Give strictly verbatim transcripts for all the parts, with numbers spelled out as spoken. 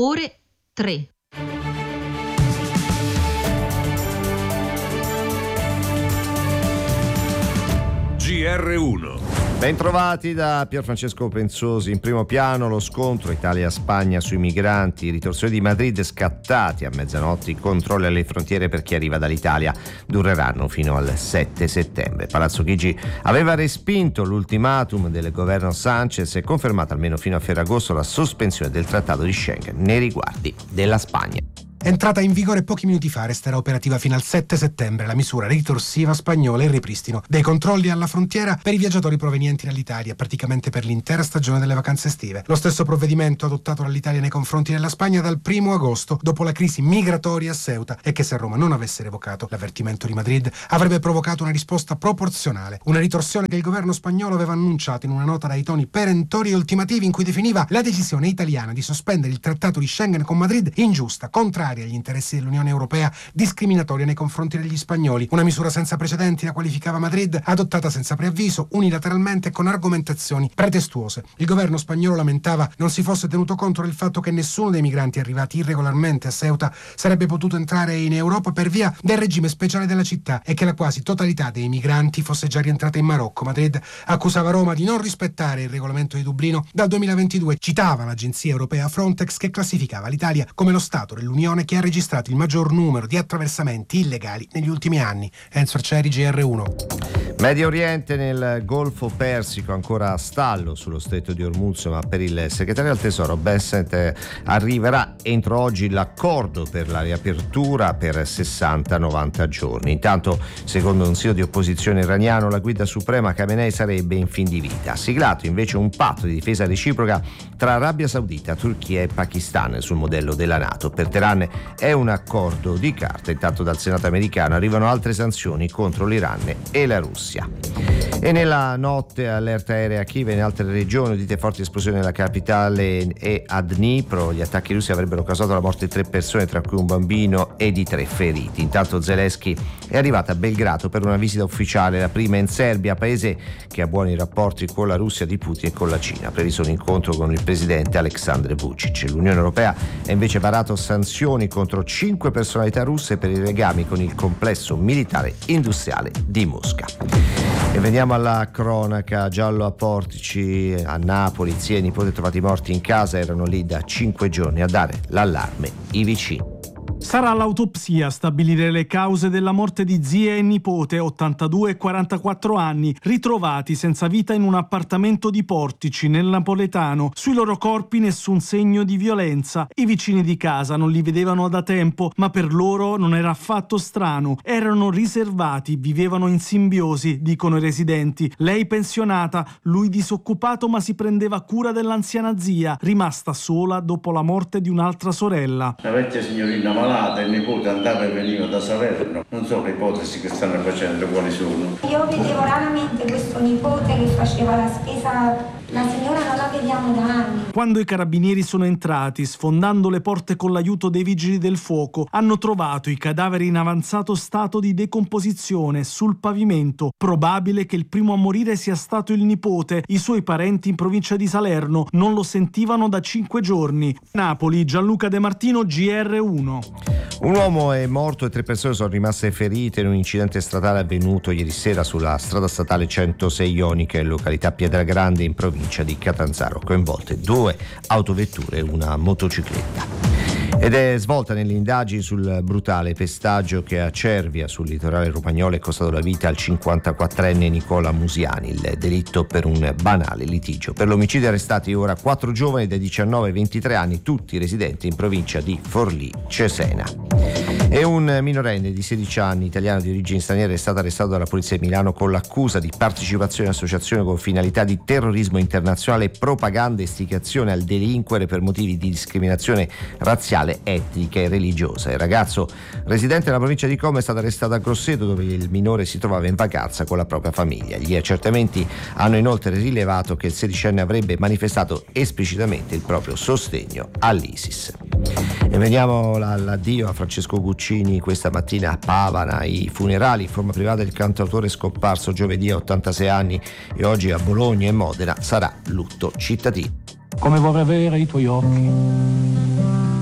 ore tre. G R uno. Bentrovati da Pierfrancesco Penzosi. In primo piano lo scontro Italia-Spagna sui migranti, i ritorsioni di Madrid scattati a mezzanotte, i controlli alle frontiere per chi arriva dall'Italia dureranno fino al sette settembre. Palazzo Chigi aveva respinto l'ultimatum del governo Sanchez e confermato almeno fino a Ferragosto la sospensione del trattato di Schengen nei riguardi della Spagna. Entrata in vigore pochi minuti fa, resterà operativa fino al sette settembre la misura ritorsiva spagnola e il ripristino dei controlli alla frontiera per i viaggiatori provenienti dall'Italia, praticamente per l'intera stagione delle vacanze estive. Lo stesso provvedimento adottato dall'Italia nei confronti della Spagna dal primo agosto, dopo la crisi migratoria a Ceuta, e che se Roma non avesse revocato l'avvertimento di Madrid avrebbe provocato una risposta proporzionale, una ritorsione che il governo spagnolo aveva annunciato in una nota dai toni perentori e ultimativi in cui definiva la decisione italiana di sospendere il trattato di Schengen con Madrid ingiusta, contraria agli interessi dell'Unione Europea, discriminatoria nei confronti degli spagnoli. Una misura senza precedenti, la qualificava Madrid, adottata senza preavviso, unilateralmente e con argomentazioni pretestuose. Il governo spagnolo lamentava non si fosse tenuto conto del fatto che nessuno dei migranti arrivati irregolarmente a Ceuta sarebbe potuto entrare in Europa per via del regime speciale della città e che la quasi totalità dei migranti fosse già rientrata in Marocco. Madrid accusava Roma di non rispettare il regolamento di Dublino dal duemilaventidue. Citava l'agenzia europea Frontex, che classificava l'Italia come lo Stato dell'Unione che ha registrato il maggior numero di attraversamenti illegali negli ultimi anni. Enzo Arcieri, G R uno. Medio Oriente, nel Golfo Persico ancora a stallo sullo stretto di Hormuz, ma per il segretario al Tesoro Bessent arriverà entro oggi l'accordo per la riapertura per sessanta novanta giorni. Intanto, secondo un sito di opposizione iraniano, la guida suprema Khamenei sarebbe in fin di vita. Ha siglato invece un patto di difesa reciproca tra Arabia Saudita, Turchia e Pakistan sul modello della NATO. Per Teheran è un accordo di carta. Intanto dal Senato americano arrivano altre sanzioni contro l'Iran e la Russia. E nella notte allerta aerea a Kiev e in altre regioni, udite forti esplosioni nella capitale e a Dnipro. Gli attacchi russi avrebbero causato la morte di tre persone, tra cui un bambino, e di tre feriti. Intanto Zelensky è arrivato a Belgrado per una visita ufficiale, la prima in Serbia, paese che ha buoni rapporti con la Russia di Putin e con la Cina. Previsto un incontro con il presidente Aleksandr Vučić. L'Unione Europea ha invece varato sanzioni contro cinque personalità russe per i legami con il complesso militare industriale di Mosca. E veniamo alla cronaca. Giallo a Portici, a Napoli, zia e nipote trovati morti in casa, erano lì da cinque giorni a dare l'allarme i vicini. Sarà l'autopsia a stabilire le cause della morte di zia e nipote, ottantadue e quarantaquattro anni, ritrovati senza vita in un appartamento di Portici, nel napoletano. Sui loro corpi nessun segno di violenza. I vicini di casa non li vedevano da tempo, ma per loro non era affatto strano. Erano riservati, vivevano in simbiosi, dicono i residenti. Lei pensionata, lui disoccupato, ma si prendeva cura dell'anziana zia, rimasta sola dopo la morte di un'altra sorella. La vecchia signorina malata, il nipote andava e veniva da Salerno. Non so le ipotesi che stanno facendo quali sono. Io vedevo raramente questo nipote che faceva la spesa. La signora non la vediamo da anni. Quando i carabinieri sono entrati, sfondando le porte con l'aiuto dei vigili del fuoco, hanno trovato i cadaveri in avanzato stato di decomposizione sul pavimento. Probabile che il primo a morire sia stato il nipote. I suoi parenti in provincia di Salerno non lo sentivano da cinque giorni. Napoli, Gianluca De Martino, G R uno. Un uomo è morto e tre persone sono rimaste ferite in un incidente stradale avvenuto ieri sera sulla strada statale centosei Ionica, in località Pietragrande, in provincia di Catanzaro, coinvolte due autovetture e una motocicletta. Ed è svolta nelle indagini sul brutale pestaggio che a Cervia, sul litorale romagnolo, è costato la vita al cinquantaquattrenne Nicola Musiani, il delitto per un banale litigio. Per l'omicidio arrestati ora quattro giovani dai diciannove ai ventitré anni, tutti residenti in provincia di Forlì Cesena. E un minorenne di sedici anni, italiano di origini straniere, è stato arrestato dalla polizia di Milano con l'accusa di partecipazione a associazione con finalità di terrorismo internazionale, propaganda e istigazione al delinquere per motivi di discriminazione razziale, etnica e religiosa. Il ragazzo, residente nella provincia di Como, è stato arrestato a Grosseto, dove il minore si trovava in vacanza con la propria famiglia. Gli accertamenti hanno inoltre rilevato che il sedicenne avrebbe manifestato esplicitamente il proprio sostegno all'ISIS. E veniamo all'addio a Francesco Guccini questa mattina a Pavana. I funerali in forma privata del cantautore scomparso giovedì a ottantasei anni, e oggi a Bologna e Modena sarà lutto cittadino. Come vorrei avere i tuoi occhi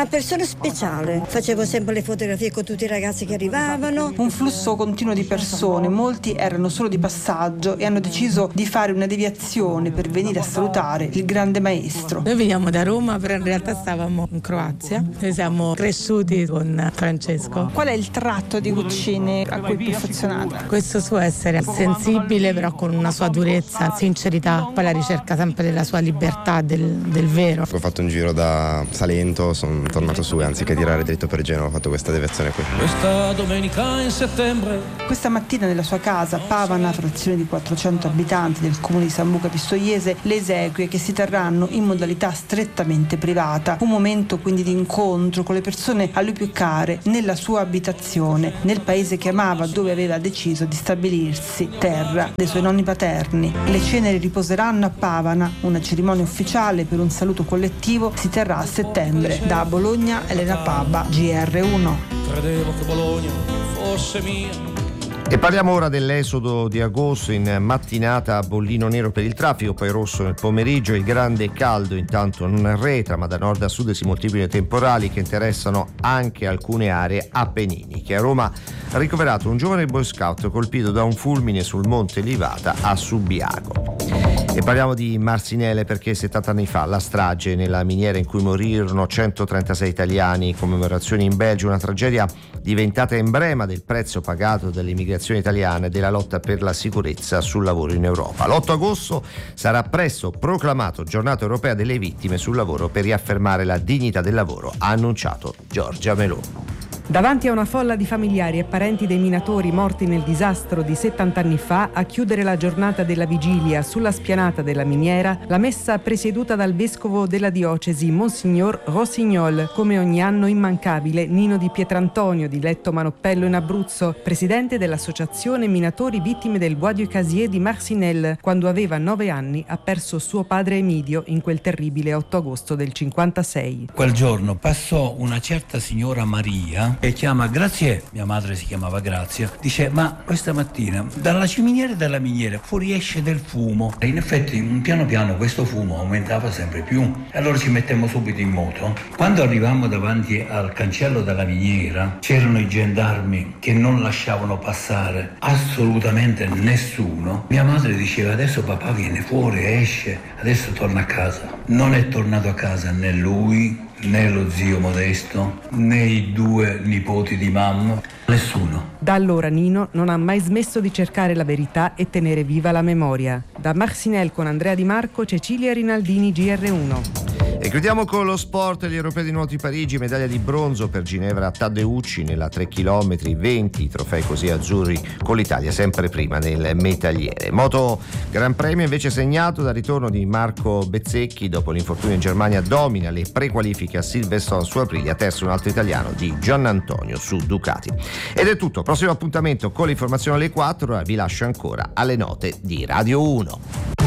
una persona speciale. Facevo sempre le fotografie con tutti i ragazzi che arrivavano. Un flusso continuo di persone, molti erano solo di passaggio e hanno deciso di fare una deviazione per venire a salutare il grande maestro. Noi veniamo da Roma, però in realtà stavamo in Croazia. Noi siamo cresciuti con Francesco. Qual è il tratto di Guccini a cui è più affezionata? Questo suo essere sensibile, però con una sua durezza, sincerità, poi la ricerca sempre della sua libertà, del, del vero. Ho fatto un giro da Salento, sono tornato su e anziché tirare dritto per Genova ho fatto questa deviazione qui. Questa domenica in settembre. Questa mattina nella sua casa, Pavana, frazione di quattrocento abitanti del comune di Sambuca Pistoiese, le esequie che si terranno in modalità strettamente privata. Un momento quindi di incontro con le persone a lui più care, nella sua abitazione, nel paese che amava, dove aveva deciso di stabilirsi, terra dei suoi nonni paterni. Le ceneri riposeranno a Pavana, una cerimonia ufficiale per un saluto collettivo si terrà a settembre. Da Bologna, Elena Pabba, G R uno. Credevo che Bologna fosse mia. E parliamo ora dell'esodo di agosto. In mattinata bollino nero per il traffico, poi rosso nel pomeriggio. Il grande caldo intanto non arretra, ma da nord a sud si moltiplicano temporali che interessano anche alcune aree appenniniche. A Roma ha ricoverato un giovane boy scout colpito da un fulmine sul monte Livata a Subiaco. E parliamo di Marsinelle perché settanta anni fa la strage nella miniera in cui morirono centotrentasei italiani, commemorazioni in Belgio, una tragedia diventata emblema del prezzo pagato dall'immigrazione italiana e della lotta per la sicurezza sul lavoro in Europa. L'otto agosto sarà presto proclamato Giornata Europea delle Vittime sul Lavoro per riaffermare la dignità del lavoro, ha annunciato Giorgia Meloni. Davanti a una folla di familiari e parenti dei minatori morti nel disastro di settanta anni fa, a chiudere la giornata della vigilia sulla spianata della miniera, la messa presieduta dal vescovo della diocesi, Monsignor Rossignol, come ogni anno immancabile Nino di Pietrantonio, di Letto Manoppello in Abruzzo, presidente dell'associazione Minatori Vittime del Bois du Casier di Marcinelle. Quando aveva nove anni ha perso suo padre Emidio in quel terribile otto agosto del cinquantasei. Quel giorno passò una certa signora Maria e chiama Grazie, mia madre si chiamava Grazia, dice ma questa mattina dalla ciminiera e dalla miniera fuoriesce del fumo. E in effetti piano piano questo fumo aumentava sempre più e allora ci mettemmo subito in moto. Quando arrivammo davanti al cancello della miniera c'erano i gendarmi che non lasciavano passare assolutamente nessuno. Mia madre diceva adesso papà viene fuori, esce, adesso torna a casa. Non è tornato a casa né lui né lo zio Modesto, né i due nipoti di mamma, nessuno. Da allora Nino non ha mai smesso di cercare la verità e tenere viva la memoria. Da Marcinelle con Andrea Di Marco, Cecilia Rinaldini, G R uno. E chiudiamo con lo sport. Gli europei di nuoto di Parigi, medaglia di bronzo per Ginevra Taddeucci nella tre chilometri, venti trofei così azzurri con l'Italia sempre prima nel medagliere. Moto Gran Premio invece segnato dal ritorno di Marco Bezzecchi dopo l'infortunio in Germania, domina le prequalifiche a Silverstone su Aprilia, terzo un altro italiano di Giannantonio su Ducati. Ed è tutto, prossimo appuntamento con l'informazione alle quattro, vi lascio ancora alle note di Radio uno.